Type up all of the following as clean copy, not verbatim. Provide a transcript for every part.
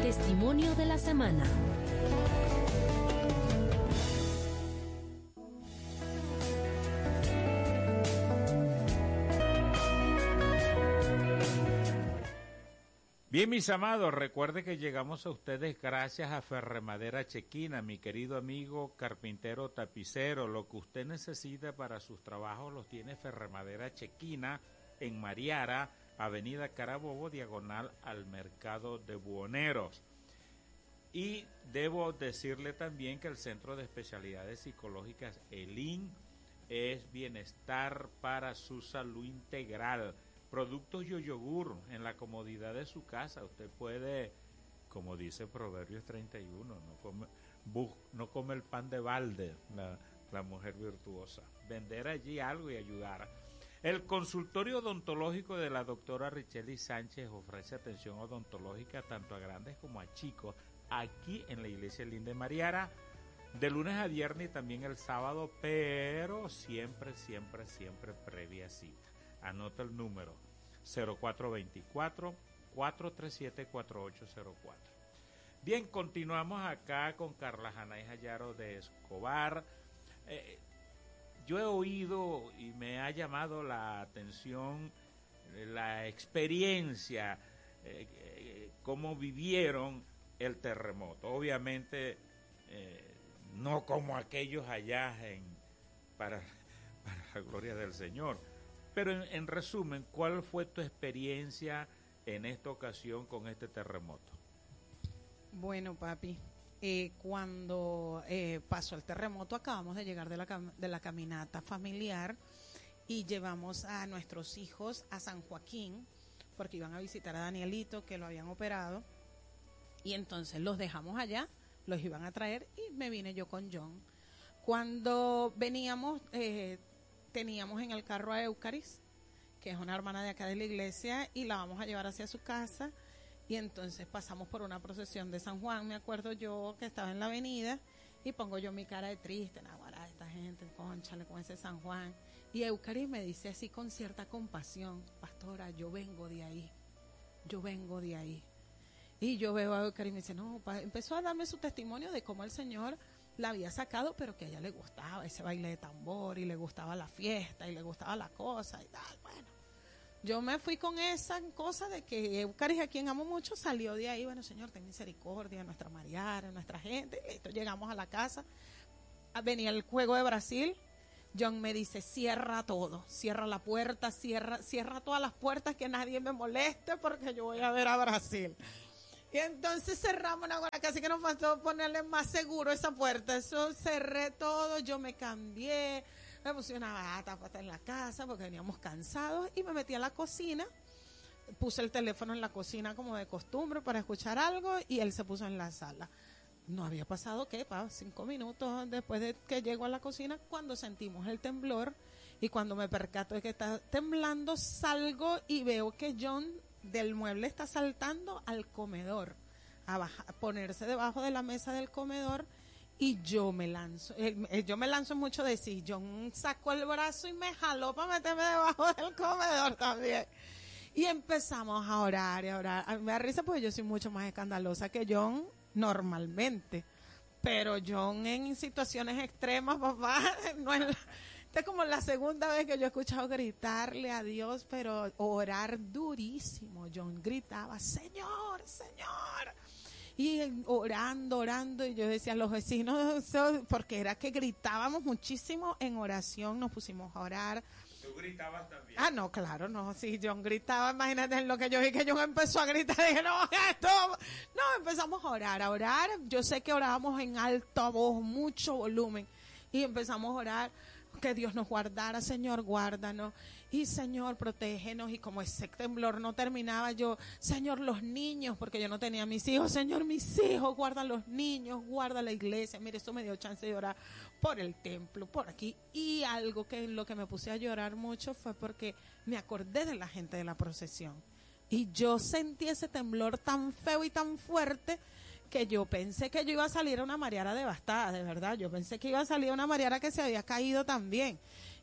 Testimonio de la semana. Bien, mis amados, recuerde que llegamos a ustedes gracias a Ferremadera Chequina, mi querido amigo carpintero tapicero. Lo que usted necesita para sus trabajos los tiene Ferremadera Chequina en Mariara, Avenida Carabobo, diagonal al Mercado de Buhoneros. Y debo decirle también que el Centro de Especialidades Psicológicas, ELIN, es bienestar para su salud integral. Productos Yoyogur en la comodidad de su casa. Usted puede, como dice Proverbios 31, no come el pan de balde, la mujer virtuosa. Vender allí algo y ayudar. El consultorio odontológico de la doctora Richely Sánchez ofrece atención odontológica tanto a grandes como a chicos aquí en la iglesia Linda de Mariara, de lunes a viernes y también el sábado, pero siempre previa cita. Anota el número 0424-437-4804. Bien, continuamos acá con Carla Janay Jayaro de Escobar. Yo he oído y me ha llamado la atención la experiencia, cómo vivieron el terremoto. Obviamente no como aquellos allá para la gloria del Señor. Pero en resumen, ¿cuál fue tu experiencia en esta ocasión con este terremoto? Bueno, papi, cuando pasó el terremoto acabamos de llegar de la caminata familiar y llevamos a nuestros hijos a San Joaquín porque iban a visitar a Danielito, que lo habían operado, y entonces los dejamos allá, los iban a traer y me vine yo con John. Cuando veníamos, teníamos en el carro a Eucaris, que es una hermana de acá de la iglesia, y la vamos a llevar hacia su casa, y entonces pasamos por una procesión de San Juan. Me acuerdo yo que estaba en la avenida y pongo yo mi cara de triste, naguará, esta gente, cónchale con ese San Juan, y Eucaris me dice así con cierta compasión: pastora, yo vengo de ahí, y yo veo a Eucaris y me dice, no, empezó a darme su testimonio de cómo el Señor la había sacado, pero que a ella le gustaba ese baile de tambor y le gustaba la fiesta y le gustaba la cosa y tal. Bueno, yo me fui con esa cosa de que Eucaris, a quien amo mucho, salió de ahí. Bueno, Señor, ten misericordia, nuestra Mariara, nuestra gente. Y listo, llegamos a la casa. Venía el juego de Brasil. John me dice, cierra todo, cierra la puerta, cierra todas las puertas, que nadie me moleste porque yo voy a ver a Brasil. Y entonces cerramos una hora, casi que nos faltó ponerle más seguro esa puerta. Eso cerré todo, yo me cambié, me puse una bata para estar en la casa porque veníamos cansados y me metí a la cocina. Puse el teléfono en la cocina como de costumbre para escuchar algo y él se puso en la sala. No había pasado, 5 minutos después de que llego a la cocina cuando sentimos el temblor, y cuando me percato de que está temblando salgo y veo que John del mueble está saltando al comedor, a ponerse debajo de la mesa del comedor, y yo me lanzo mucho de sí. John sacó el brazo y me jaló para meterme debajo del comedor también. Y empezamos a orar y a orar. Me da risa porque yo soy mucho más escandalosa que John normalmente, pero John en situaciones extremas, papá, no es esta es como la segunda vez que yo he escuchado gritarle a Dios, pero orar durísimo. John gritaba, Señor, Señor, y orando, y yo decía a los vecinos, porque era que gritábamos muchísimo en oración, nos pusimos a orar. ¿Tú gritabas también? Ah, no, claro, no, sí, John gritaba, imagínate en lo que yo vi que John empezó a gritar, dije, no, empezamos a orar, yo sé que orábamos en alta voz, mucho volumen, y empezamos a orar, que Dios nos guardara, Señor, guárdanos, y Señor, protégenos. Y como ese temblor no terminaba, yo, Señor, los niños, porque yo no tenía mis hijos, Señor, mis hijos, guarda los niños, guarda la iglesia. Mire, esto me dio chance de orar por el templo, por aquí. Y algo que en lo que me puse a llorar mucho fue porque me acordé de la gente de la procesión, y yo sentí ese temblor tan feo y tan fuerte que yo pensé que yo iba a salir a una Mariara devastada, de verdad. Yo pensé que iba a salir una Mariara que se había caído también.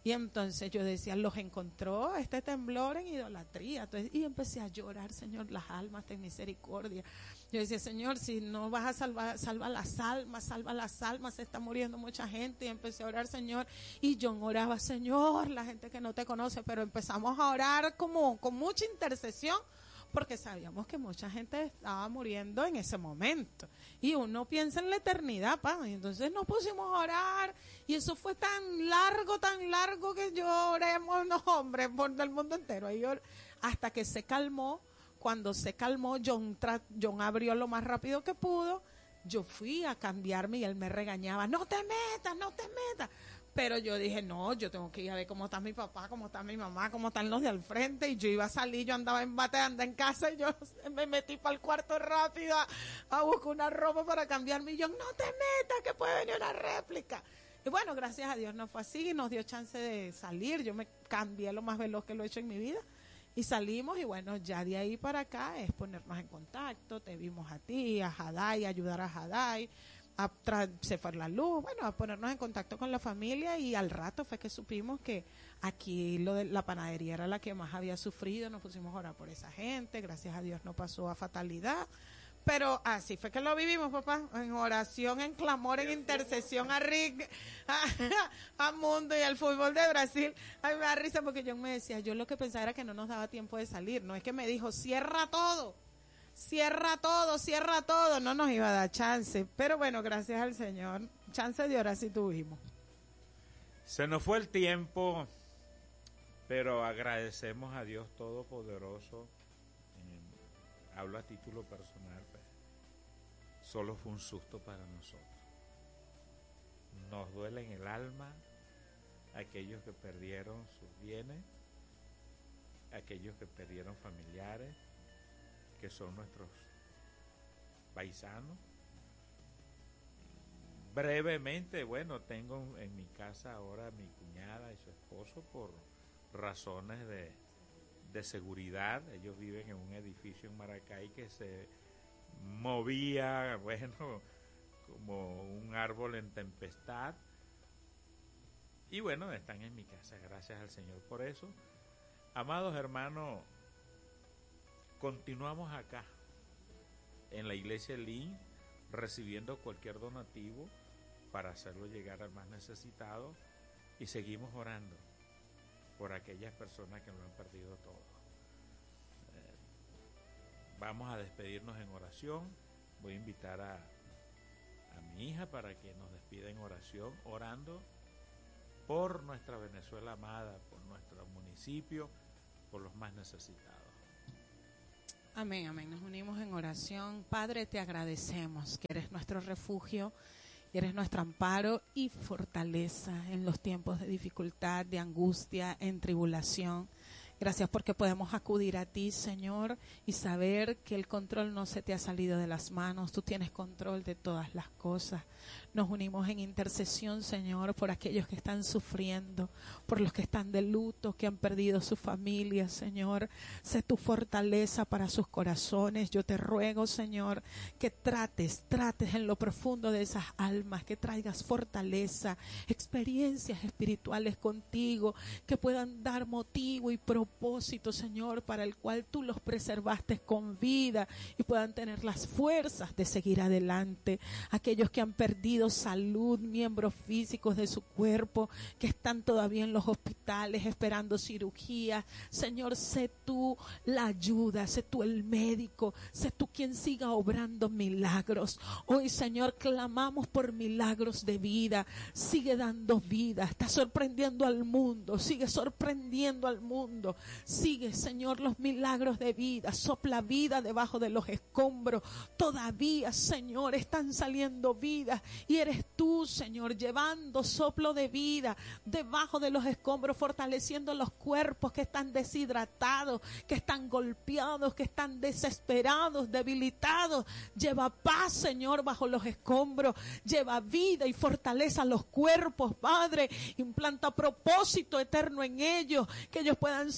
Y entonces yo decía, los encontró este temblor en idolatría. Entonces, y empecé a llorar, Señor, las almas, ten misericordia. Yo decía, Señor, si no vas a salva las almas, se está muriendo mucha gente. Y empecé a orar, Señor, y yo oraba, Señor, la gente que no te conoce, pero empezamos a orar como con mucha intercesión, porque sabíamos que mucha gente estaba muriendo en ese momento. Y uno piensa en la eternidad, y entonces nos pusimos a orar, y eso fue tan largo que yo oremos, no, hombre, por el mundo entero. Hasta que se calmó. Cuando se calmó, John abrió lo más rápido que pudo. Yo fui a cambiarme y él me regañaba, no te metas. Pero yo dije, no, yo tengo que ir a ver cómo está mi papá, cómo está mi mamá, cómo están los de al frente. Y yo iba a salir, yo andaba en bate, andaba en casa, y yo me metí para el cuarto rápido a buscar una ropa para cambiarme. Y yo, no te metas, que puede venir una réplica. Y bueno, gracias a Dios no fue así, y nos dio chance de salir. Yo me cambié lo más veloz que lo he hecho en mi vida. Y salimos, y bueno, ya de ahí para acá es ponernos en contacto. Te vimos a ti, a Hadai, ayudar a Hadai, se fue la luz, bueno, a ponernos en contacto con la familia. Y al rato fue que supimos que aquí lo de la panadería era la que más había sufrido. Nos pusimos a orar por esa gente, gracias a Dios no pasó a fatalidad. Pero así fue que lo vivimos, papá, en oración, en clamor, en intercesión a Rick, a Mundo y al fútbol de Brasil. A mí me da risa porque yo me decía, yo lo que pensaba era que no nos daba tiempo de salir. No es que me dijo, cierra todo, no nos iba a dar chance. Pero bueno, gracias al Señor, chance de orar sí tuvimos. Se nos fue el tiempo, pero agradecemos a Dios Todopoderoso. Hablo a título personal, pues, solo fue un susto para nosotros. Nos duele en el alma aquellos que perdieron sus bienes, aquellos que perdieron familiares, que son nuestros paisanos. Brevemente, bueno, tengo en mi casa ahora a mi cuñada y su esposo por razones de seguridad. Ellos viven en un edificio en Maracay que se movía, bueno, como un árbol en tempestad. Y bueno, están en mi casa, gracias al Señor por eso. Amados hermanos, continuamos acá en la iglesia Lin recibiendo cualquier donativo para hacerlo llegar al más necesitado, y seguimos orando por aquellas personas que lo han perdido todo. Vamos a despedirnos en oración. Voy a invitar a mi hija para que nos despida en oración, orando por nuestra Venezuela amada, por nuestro municipio, por los más necesitados. Amén, amén. Nos unimos en oración. Padre, te agradecemos que eres nuestro refugio, eres nuestro amparo y fortaleza en los tiempos de dificultad, de angustia, en tribulación. Gracias porque podemos acudir a ti, Señor, y saber que el control no se te ha salido de las manos. Tú tienes control de todas las cosas. Nos unimos en intercesión, Señor, por aquellos que están sufriendo, por los que están de luto, que han perdido su familia, Señor. Sé tu fortaleza para sus corazones. Yo te ruego, Señor, que trates en lo profundo de esas almas, que traigas fortaleza, experiencias espirituales contigo, que puedan dar motivo y propósito, Señor, para el cual tú los preservaste con vida y puedan tener las fuerzas de seguir adelante. Aquellos que han perdido salud, miembros físicos de su cuerpo, que están todavía en los hospitales esperando cirugía, Señor, sé tú la ayuda, sé tú el médico, sé tú quien siga obrando milagros. Hoy, Señor, clamamos por milagros de vida. Sigue dando vida, está sorprendiendo al mundo, sigue sorprendiendo al mundo. Sigue, Señor, los milagros de vida. Sopla vida debajo de los escombros. Todavía, Señor, están saliendo vidas, y eres tú, Señor, llevando soplo de vida debajo de los escombros, fortaleciendo los cuerpos que están deshidratados, que están golpeados, que están desesperados, debilitados. Lleva paz, Señor, bajo los escombros. Lleva vida y fortaleza a los cuerpos, Padre. Implanta propósito eterno en ellos, que ellos puedan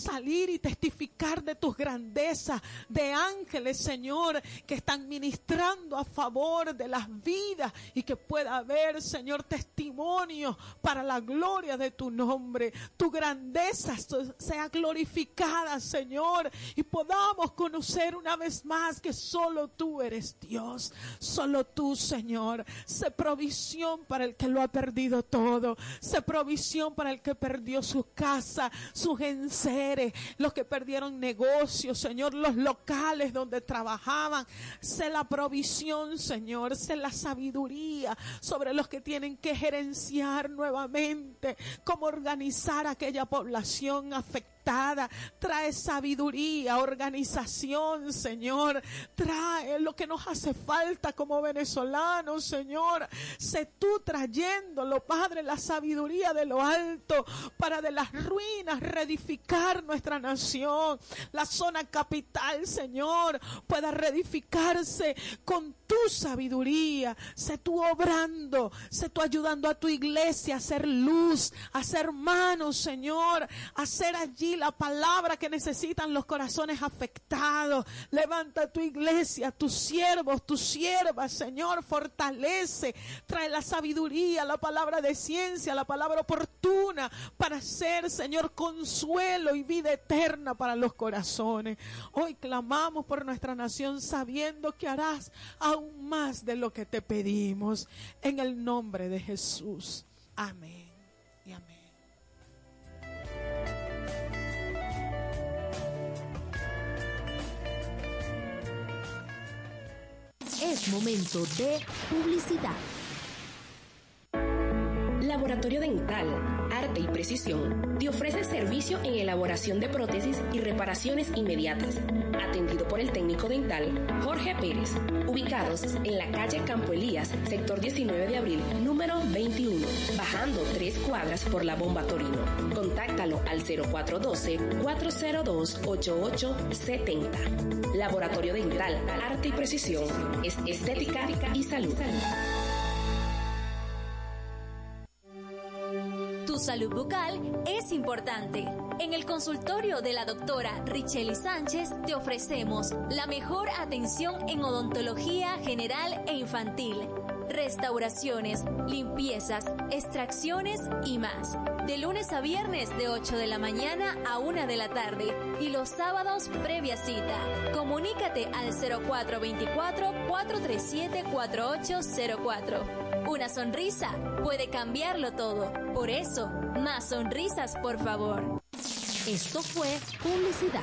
salir y testificar de tus grandezas, de ángeles, Señor, que están ministrando a favor de las vidas y que pueda haber, Señor, testimonio para la gloria de tu nombre. Tu grandeza sea glorificada, Señor, y podamos conocer una vez más que solo tú eres Dios, solo tú, Señor. Sé provisión para el que lo ha perdido todo, sé provisión para el que perdió su casa, sus enseres, los que perdieron negocios, Señor, los locales donde trabajaban. Sé la provisión, Señor, sé la sabiduría sobre los que tienen que gerenciar nuevamente cómo organizar aquella población afectada. Trae sabiduría, organización, Señor. Trae lo que nos hace falta como venezolanos, Señor. Sé tú trayéndolo, Padre, la sabiduría de lo alto para de las ruinas reedificar nuestra nación. La zona capital, Señor, pueda reedificarse con tu sabiduría. Sé tú obrando, sé tú ayudando a tu iglesia a hacer luz, a hacer manos, Señor, a hacer allí la palabra que necesitan los corazones afectados. Levanta tu iglesia, tus siervos, tus siervas, Señor, fortalece, trae la sabiduría, la palabra de ciencia, la palabra oportuna para hacer, Señor, consuelo y vida eterna para los corazones. Hoy clamamos por nuestra nación sabiendo que harás aún más de lo que te pedimos, en el nombre de Jesús. Amén y amén. Es momento de publicidad. Laboratorio Dental, Arte y Precisión te ofrece servicio en elaboración de prótesis y reparaciones inmediatas. Atendido por el técnico dental Jorge Pérez. Ubicados en la calle Campo Elías, sector 19 de abril, número 21, bajando 3 cuadras por la Bomba Torino. Contáctalo al 0412-402-8870. Laboratorio Dental, Arte y Precisión, es estética y salud. Tu salud bucal es importante. En el consultorio de la doctora Richely Sánchez te ofrecemos la mejor atención en odontología general e infantil, restauraciones, limpiezas, extracciones y más. De lunes a viernes de 8 de la mañana a 1 de la tarde y los sábados previa cita. Comunícate al 0424-437-4804. Una sonrisa puede cambiarlo todo. Por eso, más sonrisas, por favor. Esto fue publicidad.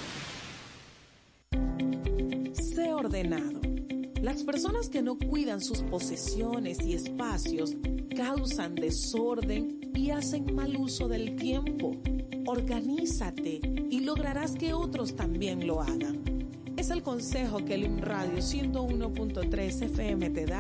Sé ordenado. Las personas que no cuidan sus posesiones y espacios causan desorden y hacen mal uso del tiempo. Organízate y lograrás que otros también lo hagan. Es el consejo que el Radio 101.3 FM te da